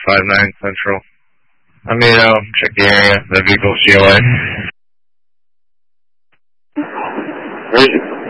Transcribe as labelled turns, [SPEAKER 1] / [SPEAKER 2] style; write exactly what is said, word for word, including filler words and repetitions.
[SPEAKER 1] five nine Central. Amino, check the area. The vehicle's G O A.
[SPEAKER 2] Where is it?